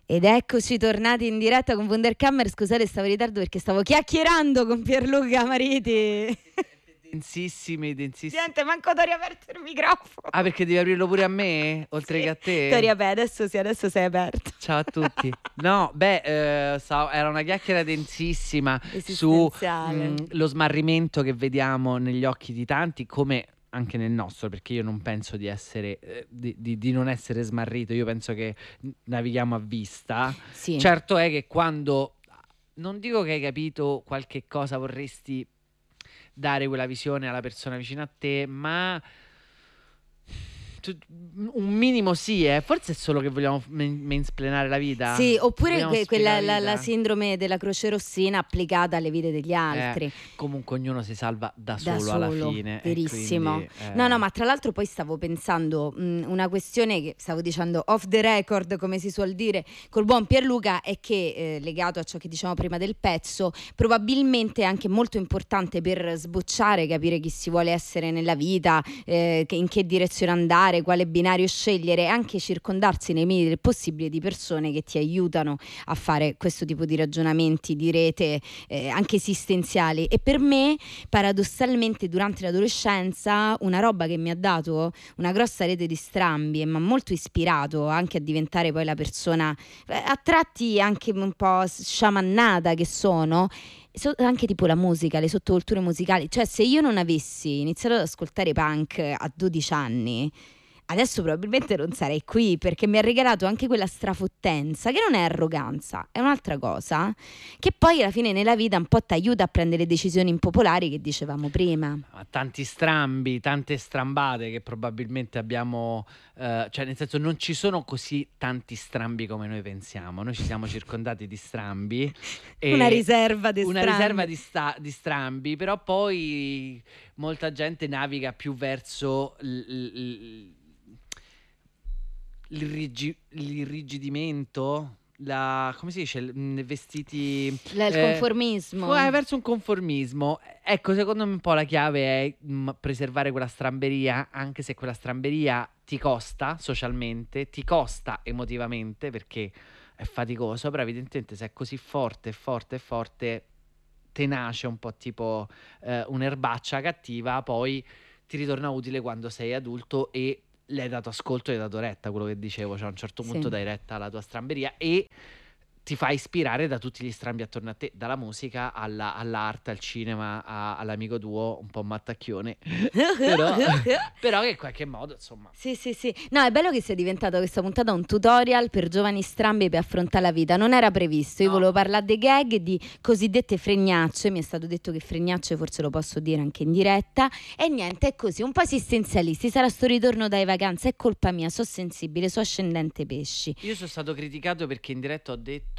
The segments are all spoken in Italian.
Ed eccoci tornati in diretta con Wunderkammer. Scusate, stavo in ritardo perché stavo chiacchierando con Pierluca Mariti. Densissimi. Niente, manco ti ho riaperto il microfono. Ah, perché devi aprirlo pure a me? Oltre Sì, che a te? Ti riapero, adesso sei aperto. Ciao a tutti. No, era una chiacchiera densissima su Esistenziale. lo smarrimento che vediamo negli occhi di tanti, come anche nel nostro, perché io non penso di essere di non essere smarrito. Io penso che navighiamo a vista. Sì. Certo è che quando non dico che hai capito qualche cosa, vorresti dare quella visione alla persona vicino a te, ma un minimo sì, forse è solo che vogliamo mansplainare la vita. Sì, oppure Vogliamo quella, spiegare la la vita. sindrome della croce rossina applicata alle vite degli altri. Comunque ognuno si salva da Da solo alla solo, fine. verissimo. Quindi, No, ma tra l'altro poi stavo pensando una questione che stavo dicendo off the record, come si suol dire, col buon Pierluca, è che legato a ciò che dicevamo prima del pezzo, probabilmente è anche molto importante per sbocciare, capire chi si vuole essere nella vita, in che direzione andare, quale binario scegliere, anche circondarsi nei limiti del possibile di persone che ti aiutano a fare questo tipo di ragionamenti di rete, anche esistenziali. E per me, paradossalmente, durante l'adolescenza, una roba che mi ha dato una grossa rete di strambi e mi ha molto ispirato anche a diventare poi la persona, a tratti anche un po' sciamannata che sono, anche tipo la musica, le sottoculture musicali. Cioè, se io non avessi iniziato ad ascoltare punk a 12 anni, adesso probabilmente non sarei qui, perché mi ha regalato anche quella strafottenza, che non è arroganza, è un'altra cosa, che poi alla fine nella vita un po' ti aiuta a prendere decisioni impopolari che dicevamo prima. Ma tanti strambi, tante strambate che probabilmente abbiamo, cioè nel senso non ci sono così tanti strambi come noi pensiamo. Noi ci siamo circondati di strambi. Una riserva di una strambi. riserva di strambi, però poi molta gente naviga più verso l'irrigidimento, come si dice? Vestiti, Il conformismo. verso un conformismo. Ecco, secondo me un po' la chiave è preservare quella stramberia, anche se quella stramberia ti costa socialmente, ti costa emotivamente, perché è faticoso, però evidentemente se è così forte, tenace, un po' tipo un'erbaccia cattiva, poi ti ritorna utile quando sei adulto e le hai dato ascolto e hai dato retta a quello che dicevo. Cioè a un certo punto dai retta alla tua stramberia e ti fai ispirare da tutti gli strambi attorno a te, dalla musica all'arte, al cinema, all'amico tuo un po' mattacchione però che in qualche modo, insomma. Sì. No, è bello che sia diventata questa puntata un tutorial per giovani strambi per affrontare la vita. Non era previsto. Io volevo parlare dei gag, di cosiddette fregnacce. Mi è stato detto che fregnacce forse lo posso dire anche in diretta. E niente, è così, un po' esistenzialisti. Sarà sto ritorno dalle vacanze, è colpa mia, so sensibile, so ascendente pesci. Io sono stato criticato perché in diretta ho detto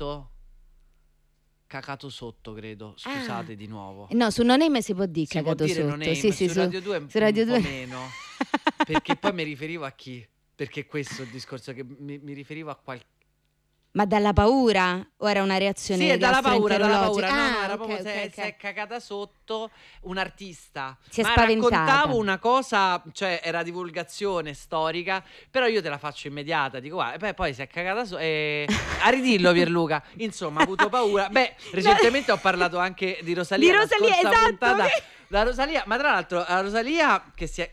cacato sotto, credo. Scusate di nuovo. No, su Non Aim si può dire cacato dire sotto. Non Aim, Sì, su Radio 2 su Radio un 2 po' meno. Perché poi mi riferivo a chi? Perché questo è il discorso, che mi riferivo a qualche... Ma dalla paura? O era una reazione? Sì, è dalla paura. No, era proprio se è cagata sotto un artista. Si è ma spaventata. raccontavo una cosa, cioè era divulgazione storica, però io te la faccio immediata. Dico, guarda, poi si è cagata sotto. A ridillo Pierluca. Insomma, ho avuto paura. Recentemente ho parlato anche di Rosalia. Di Rosalia, esatto. Puntata, la Rosalia, ma tra l'altro la Rosalia che si è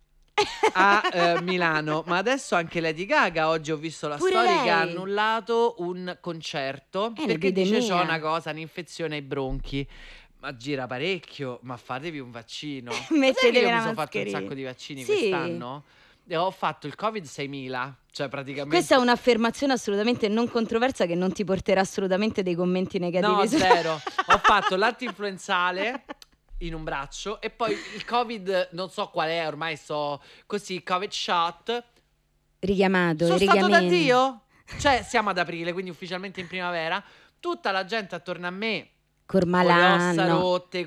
a Milano, ma adesso anche Lady Gaga, oggi ho visto la Pure storia lei. che ha annullato un concerto perché dice c'ho una cosa, un'infezione ai bronchi. Ma gira parecchio, ma fatevi un vaccino. Mettetevi io la mi sono fatto un mascherina. sacco di vaccini Sì. quest'anno e ho fatto il Covid 6000, cioè praticamente. Questa è un'affermazione assolutamente non controversa che non ti porterà assolutamente dei commenti negativi. No, zero. Ho fatto l'antinfluenzale in un braccio e poi il Covid, non so qual è, ormai so così, Covid shot. Richiamato, Sono stato da Dio? Cioè siamo ad aprile, quindi ufficialmente in primavera. Tutta la gente attorno a me con le ossa rotte,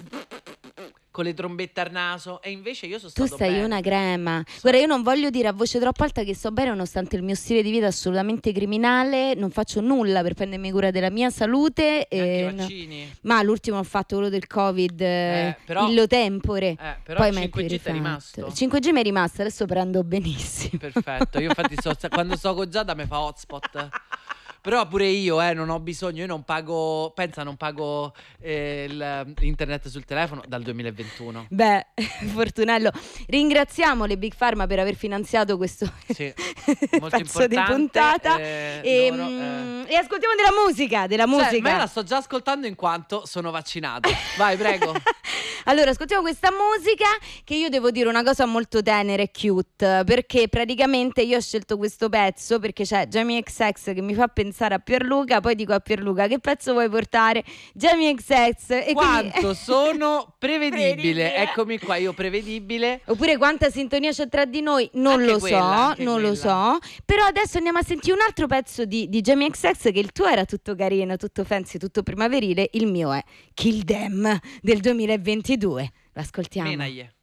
con le trombette al naso, e invece io sono tu stato sei bene. una crema. Guarda, io non voglio dire a voce troppo alta che sto bene, nonostante il mio stile di vita assolutamente criminale. Non faccio nulla per prendermi cura della mia salute. Anche i vaccini. Ma l'ultimo ho fatto quello del Covid, però, illo tempore. Però poi il 5G è rimasto. Il 5G mi è rimasto, adesso prendo benissimo. Perfetto, io infatti quando sto con Giada mi fa hotspot. Però pure io non ho bisogno, io non pago, pensa, non pago l'internet sul telefono dal 2021. Beh, Fortunello, ringraziamo le Big Pharma per aver finanziato questo Sì, molto pezzo di importante, puntata. E ascoltiamo della Cioè, musica. ma io la sto già ascoltando in quanto sono vaccinato. Vai, prego. Allora, ascoltiamo questa musica che io devo dire una cosa molto tenera e cute, perché praticamente io ho scelto questo pezzo perché c'è Jamie XX che mi fa pensare a Pierluca, poi dico a Pierluca che pezzo vuoi portare? Jamie XX e Quanto quindi... sono prevedibile. Prevedibile. Eccomi qua, io prevedibile. Oppure quanta sintonia c'è tra di noi, non Anche lo quella, so, anche non lo quella. so. Però adesso andiamo a sentire un altro pezzo di Jamie XX, che il tuo era tutto carino, tutto fancy, tutto primaverile, il mio è Kill Them del 2022. L'ascoltiamo. Menaglie.